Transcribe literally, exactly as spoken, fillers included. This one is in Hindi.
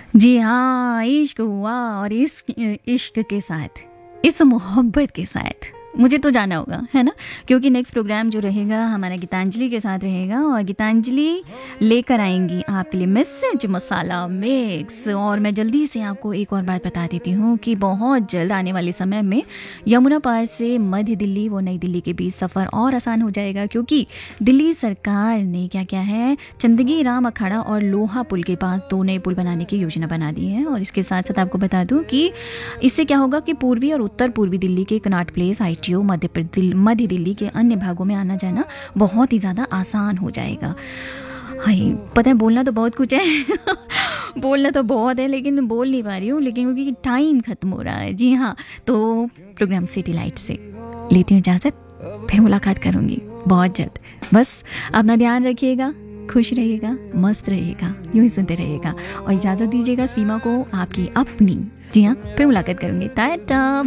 जी हाँ, इश्क हुआ और इस इश्क के साथ, इस मोहब्बत के साथ मुझे तो जाना होगा, है ना, क्योंकि नेक्स्ट प्रोग्राम जो रहेगा हमारा गीतांजलि के साथ रहेगा और गीतांजलि लेकर आएंगी आपके लिए मैसेज मसाला मिक्स। और मैं जल्दी से आपको एक और बात बता देती हूँ कि बहुत जल्द आने वाले समय में यमुना पार से मध्य दिल्ली व नई दिल्ली के बीच सफ़र और आसान हो जाएगा, क्योंकि दिल्ली सरकार ने क्या क्या है, चंदगी राम अखाड़ा और लोहा पुल के पास दो नए पुल बनाने की योजना बना दी है। और इसके साथ साथ आपको बता दूं कि इससे क्या होगा कि पूर्वी और उत्तर पूर्वी दिल्ली के Connaught place, I T O, Madhya Pradesh Madhya Delhi के अन्य भागों में आना जाना बहुत ही ज़्यादा आसान हो जाएगा। हाय, पता है बोलना तो बहुत कुछ है बोलना तो बहुत है लेकिन बोल नहीं पा रही हूँ, लेकिन क्योंकि टाइम खत्म हो रहा है। जी हाँ, तो प्रोग्राम सिटी लाइट से लेती हूँ इजाज़त, फिर मुलाकात करूँगी बहुत जल्द। बस अपना ध्यान रखिएगा, खुश रहिएगा, मस्त रहिएगा, यूं ही सुनते रहिएगा और इजाज़त दीजिएगा सीमा को, आपकी अपनी। जी हाँ, फिर मुलाकात करूँगी। टाटा।